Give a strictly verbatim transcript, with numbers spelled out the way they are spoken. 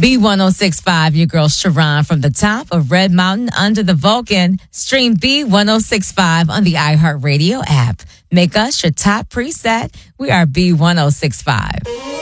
B one oh six point five, your girl Sharon from the top of Red Mountain under the Vulcan. Stream B one oh six point five on the iHeartRadio app. Make us your top preset. We are B one oh six point five.